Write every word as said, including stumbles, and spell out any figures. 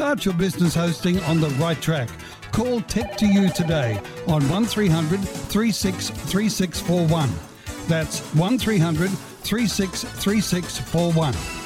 Start your business hosting on the right track. Call Tech to You today on one three hundred, three six three six four one. That's one three hundred, three six three six four one.